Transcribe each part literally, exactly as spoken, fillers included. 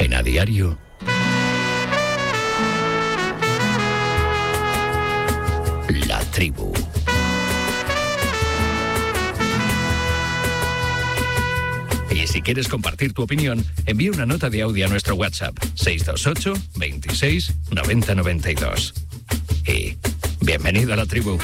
En A Diario, La Tribu. Y si quieres compartir tu opinión, envía una nota de audio a nuestro WhatsApp seis dos ocho, veintiséis, noventa, noventa y dos. Y bienvenido a La Tribu.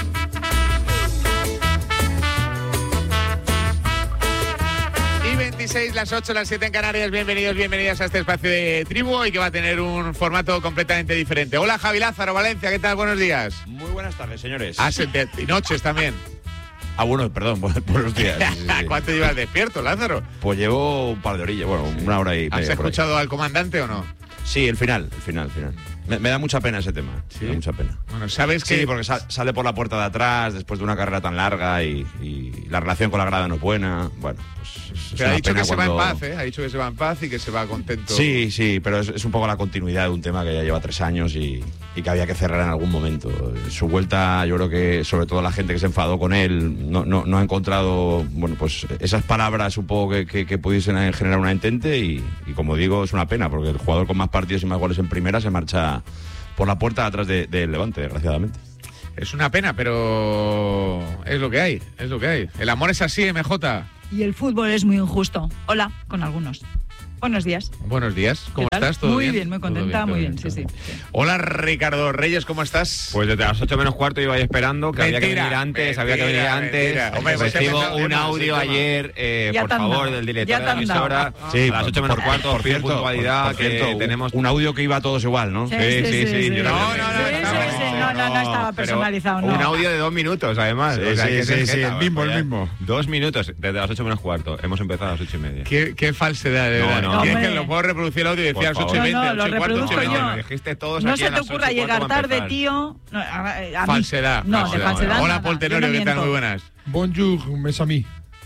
veintiséis, las ocho, las siete en Canarias. Bienvenidos, bienvenidas a este espacio de Tribu, hoy que va a tener un formato completamente diferente. Hola, Javi Lázaro, Valencia, ¿qué tal? Buenos días. Muy buenas tardes, señores. Ah, y noches también. Ah, bueno, perdón, buenos días. Sí, sí. ¿Cuánto llevas despierto, Lázaro? Pues llevo un par de orillas, bueno, una hora y media. ¿Has escuchado al comandante o no? Sí, el final, el final, el final. Me, me da mucha pena ese tema, ¿sí? Me da mucha pena. Bueno, ¿sabes que...? Sí, porque sal, sale por la puerta de atrás después de una carrera tan larga y, y la relación con la grada no es buena. Bueno, pues... Pero ha dicho que se va en paz, ¿eh? Ha dicho que se va en paz y que se va contento. Sí, sí, pero es, es un poco la continuidad de un tema que ya lleva tres años y, y que había que cerrar en algún momento. Su vuelta, yo creo que sobre todo la gente que se enfadó con él no, no, no ha encontrado, bueno, pues esas palabras un poco que, que, que pudiesen generar una entente y, y como digo, es una pena porque el jugador con más partidos y más goles en primera se marcha por la puerta de atrás del de Levante, desgraciadamente. Es una pena, pero es lo que hay, es lo que hay. El amor es así, M J. Y el fútbol es muy injusto. Hola, con algunos. Buenos días. Buenos días, ¿cómo estás? ¿Todo muy bien? bien, muy contenta, bien, muy bien, bien, sí, sí, sí. Hola, Ricardo Reyes, ¿cómo estás? Pues desde las ocho menos cuarto iba ahí esperando, que mentira, había que venir antes, mentira, había que venir antes. Mentira. Hombre, recibo un audio ayer, eh, por favor, dado, del director de la dado. emisora. Sí, a las ocho menos cuarto, por cierto, puntualidad, por, por cierto, que un, tenemos... un audio que iba a todos igual, ¿no? Sí, Sí, sí, sí, sí. sí, yo no, también. no, no, Sí, no, sí, sí, no, no, no estaba personalizado, no. Un audio de dos minutos, además. Sí, o sea, sí, que sí, es sí, jeta, el mismo, pues el ya. mismo. Dos minutos, desde las ocho menos cuarto. Hemos empezado a las ocho y media. Qué, qué falsedad, de No, verdad. no, ¿Quieres hombre. que lo puedo reproducir el audio y decía Por a las ocho y favor. veinte, No, no, lo ocho y cuarto, reproduzco ocho y yo. veinte. Me dijiste todos No aquí se a te las ocurra ocho y cuarto llegar para tarde, empezar. tío. No, a, a mí- Falsedad. No, falsedad. de falsedad. Hola, nada, Paul yo Tenorio, no ¿qué tal? miento. Muy buenas. Bonjour, mes amis.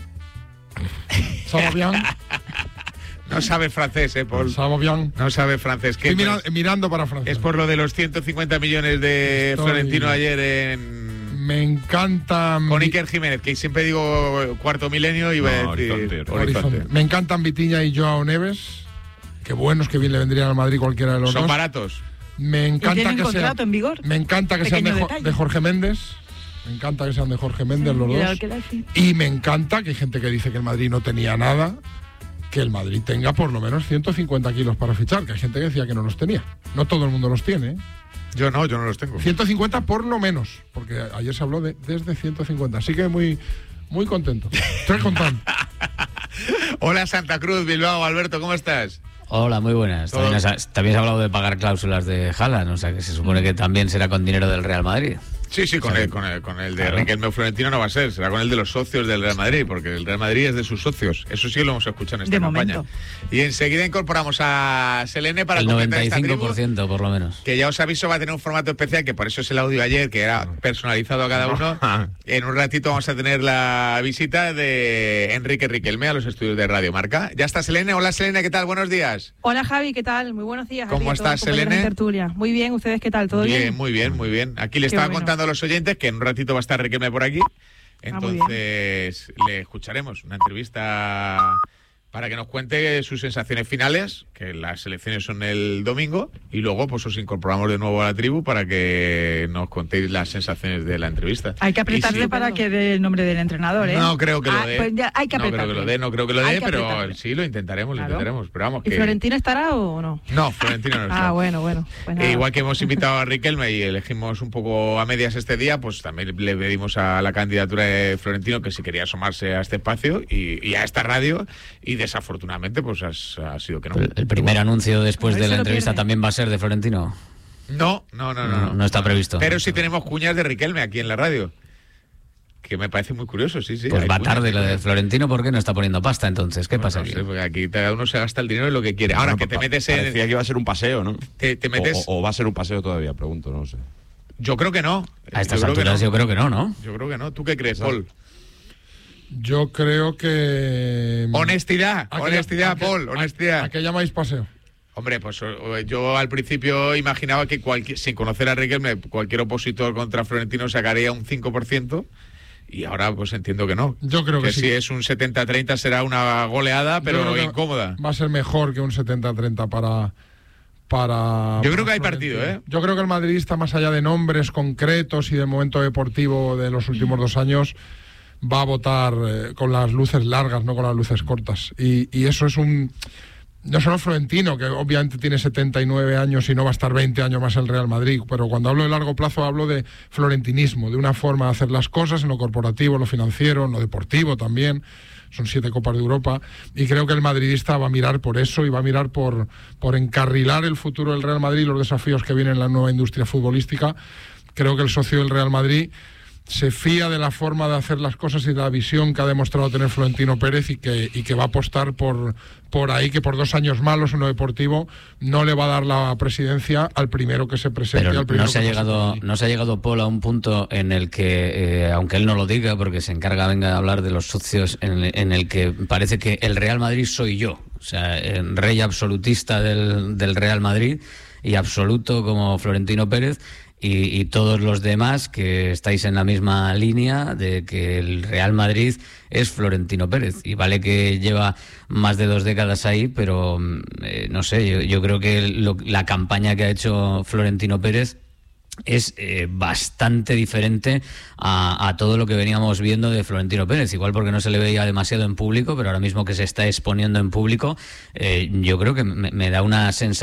Ça va bien? No sabes francés, ¿eh, Paul? Ça va bien. No sabes francés. ¿Qué Estoy mira- pues, mirando para Francia. es por lo de los ciento cincuenta millones de Estoy- Florentino ayer en... Me encantan... Con Iker Jiménez, que siempre digo cuarto milenio y iba No, a decir horizonte, horizonte. Horizonte. Me encantan Vitinha y Joao Neves. Qué buenos, que bien le vendrían al Madrid cualquiera de los Son dos. baratos. Me ¿Y encanta tienen que sean... contrato en vigor? Me encanta que sean de, Pequeño Jo- detalle. de Jorge Méndez. Me encanta que sean de Jorge Méndez los Mira, dos. que la fi- Y me encanta que hay gente que dice que el Madrid no tenía nada, que el Madrid tenga por lo menos ciento cincuenta kilos para fichar, que hay gente que decía que no los tenía. No todo el mundo los tiene, ¿eh? Yo no, yo no los tengo. ciento cincuenta por lo menos, porque ayer se habló de desde ciento cincuenta. Así que muy, muy contento. Estoy contento. Hola, Santa Cruz, Bilbao, Alberto, ¿cómo estás? Hola, muy buenas. Todo- También, has- también se ha hablado de pagar cláusulas de Haaland, o sea que se supone que también será con dinero del Real Madrid. Sí, sí, con el, con el, con el de Claro. Riquelme Florentino no va a ser, será con el de los socios del Real Madrid, porque el Real Madrid es de sus socios. Eso sí lo hemos escuchado en esta De campaña. momento. Y enseguida incorporamos a Selene para El comentar noventa y esta cinco tribu, por ciento por lo menos. que ya os aviso va a tener un formato especial, que por eso es el audio ayer, que era personalizado a cada uno. En un ratito vamos a tener la visita de Enrique Riquelme a los estudios de Radio Marca. Ya está Selene. Hola, Selene, ¿qué tal? Buenos días. Hola Javi, ¿qué tal? Muy buenos días. ¿Cómo a ti y a todos estás, los compañeros Selene? de tertulia. Muy bien, ¿ustedes qué tal? ¿Todo bien? Muy bien, muy bien. Aquí le Qué estaba bueno. contando a los oyentes que en un ratito va a estar Riquelme por aquí. muy Entonces le escucharemos una entrevista para que nos cuente sus sensaciones finales, que las elecciones son el domingo, y luego pues os incorporamos de nuevo a la tribu para que nos contéis las sensaciones de la entrevista. Hay que Y apretarle si- para que dé el nombre del entrenador, ¿eh? No creo que lo Ah, dé. pues ya hay que no creo apretarle. que lo dé, no creo que lo Hay dé, que pero apretarle. sí lo intentaremos, lo Claro. intentaremos. Pero vamos ¿Y que... Florentino estará o no? No, Florentino no está. Ah, bueno, bueno. Pues E nada. igual que hemos invitado a Riquelme y elegimos un poco a medias este día, pues también le pedimos a la candidatura de Florentino que si quería asomarse a este espacio y, y a esta radio, y desafortunadamente pues has- ha sido que no. El, el primer anuncio después A ver de si la lo entrevista pierde. también va a ser de Florentino. No, no, no, no. No, no está previsto. Pero sí tenemos cuñas de Riquelme aquí en la radio, que me parece muy curioso, sí, sí. Pues hay va cuñas. tarde la de Florentino, ¿por qué no está poniendo pasta entonces? ¿Qué Bueno, pasa no aquí? sé, porque aquí cada uno se gasta el dinero en lo que quiere. Ahora Bueno, que te pa- metes Parecía en... que iba a ser un paseo, ¿no? Te, te metes... O, o va a ser un paseo todavía, pregunto, no sé. Yo creo que no. A estas yo creo que alturas no. yo creo que no, ¿no? Yo creo que no. ¿Tú qué crees, Paul? Yo creo que... Honestidad, ¿A qué- honestidad, a qué- Paul, a- honestidad. ¿A qué llamáis paseo? Hombre, pues o- yo al principio imaginaba que cualquier, sin conocer a Riquelme, cualquier opositor contra Florentino sacaría un cinco por ciento y ahora pues entiendo que no. Yo creo que, que sí. si es un setenta treinta será una goleada, pero incómoda. Va a ser mejor que un setenta treinta para... Para, yo creo para que hay partido, ¿eh? Yo creo que el madridista, más allá de nombres concretos y del momento deportivo de los últimos dos años, va a votar eh, con las luces largas, no con las luces cortas. Y, y eso es un... No solo Florentino, que obviamente tiene setenta y nueve años y no va a estar veinte años más en el Real Madrid, pero cuando hablo de largo plazo hablo de florentinismo, de una forma de hacer las cosas en lo corporativo, en lo financiero, en lo deportivo también. Son siete Copas de Europa, y creo que el madridista va a mirar por eso y va a mirar por, por encarrilar el futuro del Real Madrid y los desafíos que vienen en la nueva industria futbolística. Creo que el socio del Real Madrid se fía de la forma de hacer las cosas y de la visión que ha demostrado tener Florentino Pérez, y que, y que va a apostar por, por ahí, que por dos años malos en lo deportivo no le va a dar la presidencia al primero que se presente. Pero al primero no se ha que llegado, no se ha llegado Paul a un punto en el que, eh, aunque él no lo diga, porque se encarga venga de hablar de los socios, en el, en el que parece que el Real Madrid soy yo, o sea, el rey absolutista del, del Real Madrid, y absoluto como Florentino Pérez. Y, y todos los demás que estáis en la misma línea de que el Real Madrid es Florentino Pérez. Y vale que lleva más de dos décadas ahí, pero eh, no sé, yo, yo creo que lo, la campaña que ha hecho Florentino Pérez es eh, bastante diferente a, a todo lo que veníamos viendo de Florentino Pérez, igual porque no se le veía demasiado en público, pero ahora mismo que se está exponiendo en público, eh, yo creo que me, me da una sensación